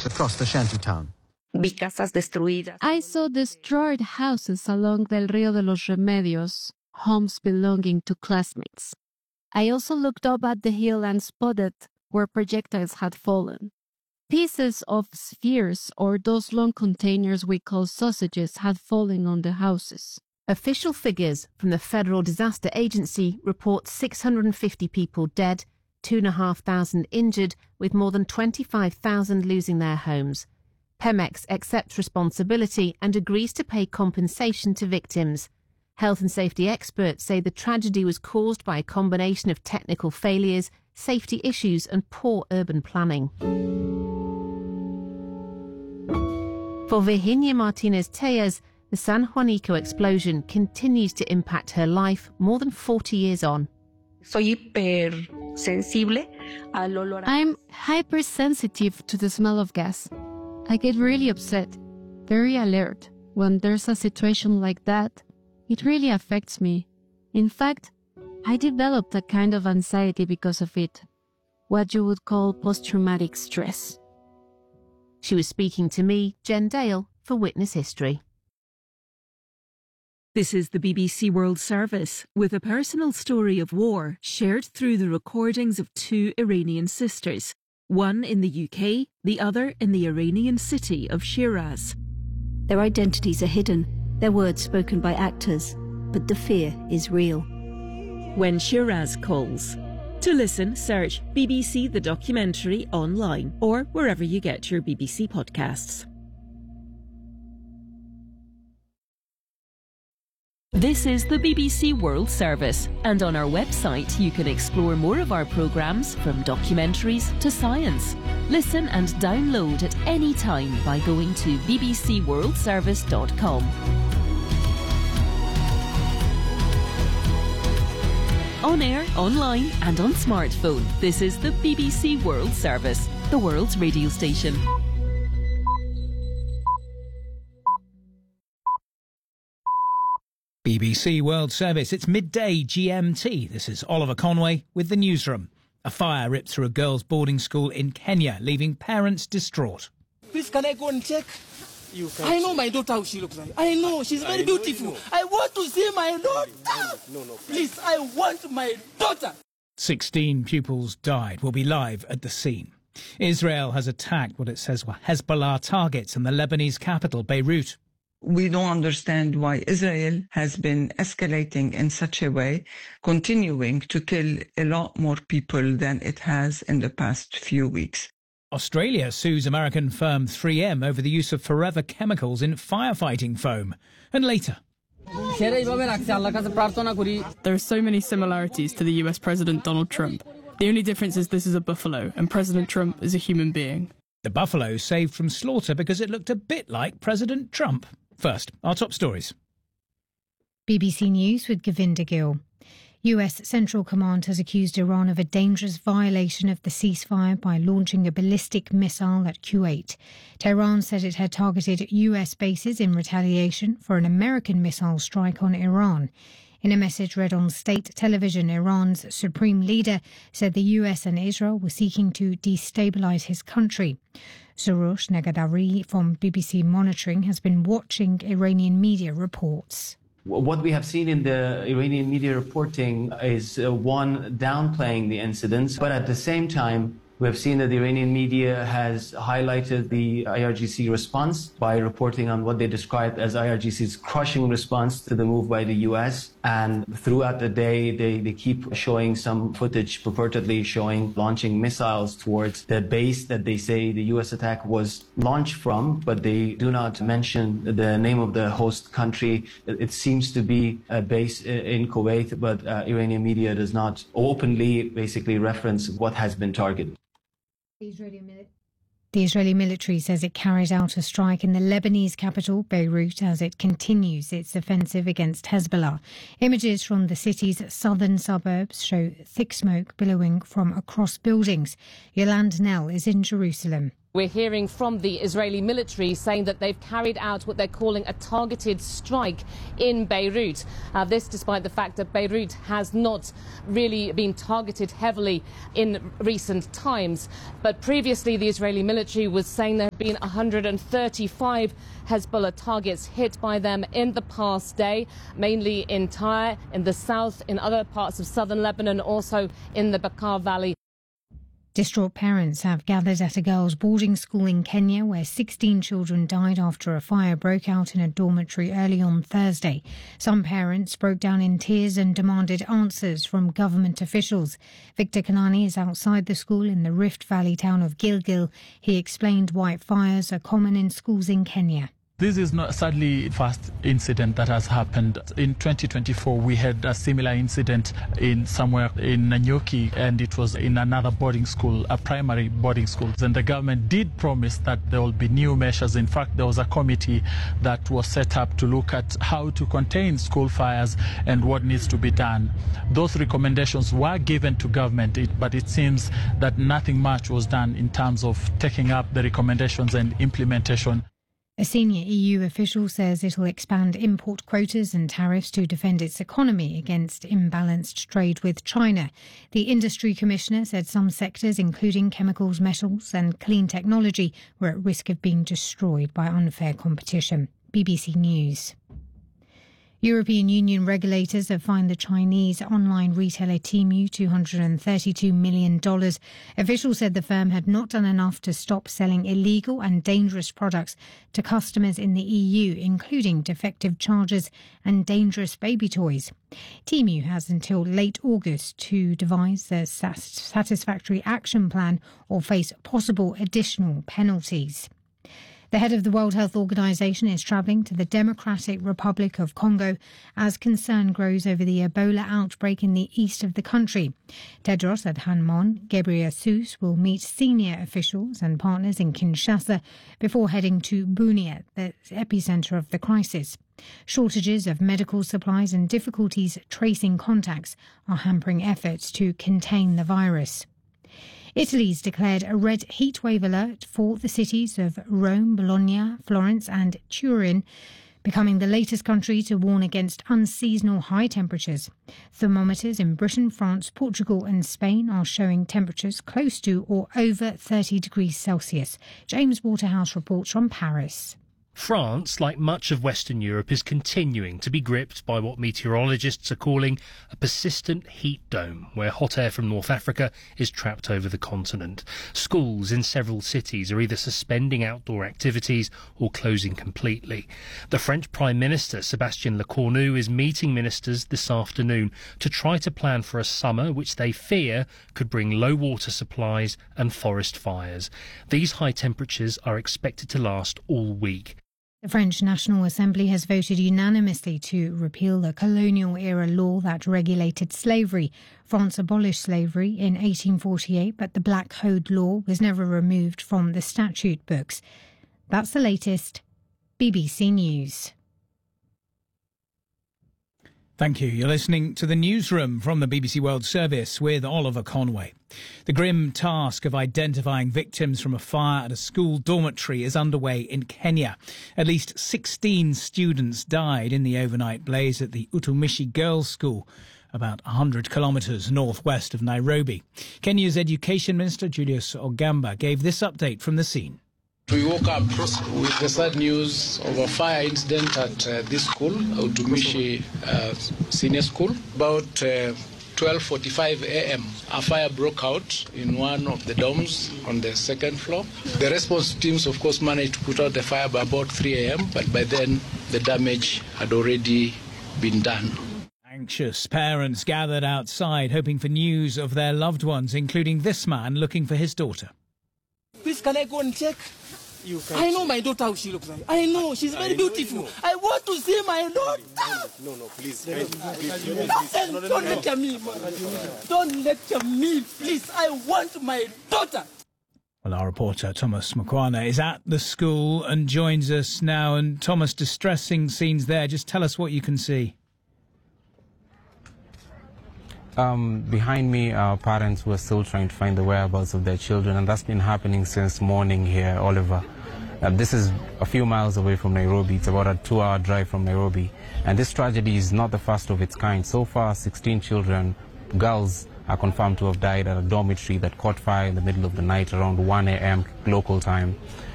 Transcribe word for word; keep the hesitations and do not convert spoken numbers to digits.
blocks across the shantytown. I saw destroyed houses along Del Rio de los Remedios, homes belonging to classmates. I also looked up at the hill and spotted where projectiles had fallen. Pieces of spheres or those long containers we call sausages had fallen on the houses. Official figures from the Federal Disaster Agency report six hundred fifty people dead, two thousand five hundred injured, with more than twenty-five thousand losing their homes. Pemex accepts responsibility and agrees to pay compensation to victims. Health and safety experts say the tragedy was caused by a combination of technical failures, safety issues and poor urban planning. For Virginia Martinez-Tellez, the San Juanico explosion continues to impact her life more than forty years on. I'm hypersensitive to the smell of gas. I get really upset, very alert. When there's a situation like that, it really affects me. In fact, I developed a kind of anxiety because of it, what you would call post-traumatic stress. She was speaking to me, Jen Dale, for Witness History. This is the B B C World Service, with a personal story of war shared through the recordings of two Iranian sisters, one in the U K, the other in the Iranian city of Shiraz. Their identities are hidden, their words spoken by actors, but the fear is real. When Shiraz Calls. To listen, search B B C The Documentary online or wherever you get your B B C podcasts. This is the B B C World Service, and on our website you can explore more of our programmes, from documentaries to science. Listen and download at any time by going to b b c world service dot com. On air, online and on smartphone, this is the B B C World Service, the world's radio station. B B C World Service, it's midday G M T. This is Oliver Conway with the newsroom. A fire ripped through a girls' boarding school in Kenya, leaving parents distraught. Please, can I go and check? You I know my daughter, how she looks like. I know, she's very I beautiful. I want to see my daughter. No, no, please, I want my daughter. sixteen pupils died. We'll be live at the scene. Israel has attacked what it says were Hezbollah targets in the Lebanese capital, Beirut. We don't understand why Israel has been escalating in such a way, continuing to kill a lot more people than it has in the past few weeks. Australia sues American firm three M over the use of forever chemicals in firefighting foam. And later... There are so many similarities to the U S President Donald Trump. The only difference is this is a buffalo, and President Trump is a human being. The buffalo saved from slaughter because it looked a bit like President Trump. First, our top stories. B B C News with Govinda Gill. U S Central Command has accused Iran of a dangerous violation of the ceasefire by launching a ballistic missile at Kuwait. Tehran said it had targeted U S bases in retaliation for an American missile strike on Iran. In a message read on state television, Iran's supreme leader said the U S and Israel were seeking to destabilize his country. Soroush Negadari from B B C Monitoring has been watching Iranian media reports. What we have seen in the Iranian media reporting is, uh, one, downplaying the incidents, but at the same time, we have seen that the Iranian media has highlighted the I R G C response by reporting on what they described as I R G C's crushing response to the move by the U S. And throughout the day, they, they keep showing some footage purportedly showing launching missiles towards the base that they say the U S attack was launched from, but they do not mention the name of the host country. It seems to be a base in Kuwait, but uh, Iranian media does not openly basically reference what has been targeted. The Israeli, mili- the Israeli military says it carried out a strike in the Lebanese capital, Beirut, as it continues its offensive against Hezbollah. Images from the city's southern suburbs show thick smoke billowing from across buildings. Yolande Nell is in Jerusalem. We're hearing from the Israeli military saying that they've carried out what they're calling a targeted strike in Beirut. Uh, this despite the fact that Beirut has not really been targeted heavily in recent times. But previously the Israeli military was saying there have been one hundred thirty-five Hezbollah targets hit by them in the past day, mainly in Tyre, in the south, in other parts of southern Lebanon, also in the Bekaa Valley. Distraught parents have gathered at a girls' boarding school in Kenya where sixteen children died after a fire broke out in a dormitory early on Thursday. Some parents broke down in tears and demanded answers from government officials. Victor Kanani is outside the school in the Rift Valley town of Gilgil. He explained why fires are common in schools in Kenya. This is not sadly the first incident that has happened. In twenty twenty-four, we had a similar incident in somewhere in Nanyuki, and it was in another boarding school, a primary boarding school. And the government did promise that there will be new measures. In fact, there was a committee that was set up to look at how to contain school fires and what needs to be done. Those recommendations were given to government, but it seems that nothing much was done in terms of taking up the recommendations and implementation. A senior E U official says it will expand import quotas and tariffs to defend its economy against imbalanced trade with China. The industry commissioner said some sectors, including chemicals, metals and clean technology, were at risk of being destroyed by unfair competition. B B C News. European Union regulators have fined the Chinese online retailer Temu two hundred thirty-two million dollars. Officials said the firm had not done enough to stop selling illegal and dangerous products to customers in the E U, including defective chargers and dangerous baby toys. Temu has until late August to devise a satisfactory action plan or face possible additional penalties. The head of the World Health Organization is travelling to the Democratic Republic of Congo as concern grows over the Ebola outbreak in the east of the country. Tedros Adhanom Ghebreyesus will meet senior officials and partners in Kinshasa before heading to Bunia, the epicentre of the crisis. Shortages of medical supplies and difficulties tracing contacts are hampering efforts to contain the virus. Italy's declared a red heatwave alert for the cities of Rome, Bologna, Florence and Turin, becoming the latest country to warn against unseasonal high temperatures. Thermometers in Britain, France, Portugal and Spain are showing temperatures close to or over thirty degrees Celsius. James Waterhouse reports from Paris. France, like much of Western Europe, is continuing to be gripped by what meteorologists are calling a persistent heat dome, where hot air from North Africa is trapped over the continent. Schools in several cities are either suspending outdoor activities or closing completely. The French Prime Minister, Sébastien Lecornu, is meeting ministers this afternoon to try to plan for a summer which they fear could bring low water supplies and forest fires. These high temperatures are expected to last all week. The French National Assembly has voted unanimously to repeal the colonial-era law that regulated slavery. France abolished slavery in eighteen forty-eight, but the Black Code law was never removed from the statute books. That's the latest. B B C News. Thank you. You're listening to the newsroom from the B B C World Service with Oliver Conway. The grim task of identifying victims from a fire at a school dormitory is underway in Kenya. At least sixteen students died in the overnight blaze at the Utumishi Girls' School, about one hundred kilometres northwest of Nairobi. Kenya's Education Minister Julius Ogamba gave this update from the scene. We woke up with the sad news of a fire incident at uh, this school, Utumishi uh, Senior School. About uh, twelve forty-five a m, a fire broke out in one of the dorms on the second floor. The response teams, of course, managed to put out the fire by about three a m, but by then the damage had already been done. Anxious parents gathered outside hoping for news of their loved ones, including this man looking for his daughter. Please, can I go and check? You I know my daughter how she looks like. I know she's very I beautiful. Know, I want to see my daughter. No, no, please. No, please, please, please. Don't lecture me, man. Don't lecture me, please. I want my daughter. Well, our reporter Thomas Mukwana is at the school and joins us now. And Thomas, distressing scenes there. Just tell us what you can see. Um, behind me are parents who are still trying to find the whereabouts of their children, and that's been happening since morning here, Oliver. Uh, this is a few miles away from Nairobi. It's about a two-hour drive from Nairobi. And this tragedy is not the first of its kind. So far, sixteen children, girls, are confirmed to have died at a dormitory that caught fire in the middle of the night around one a m local time.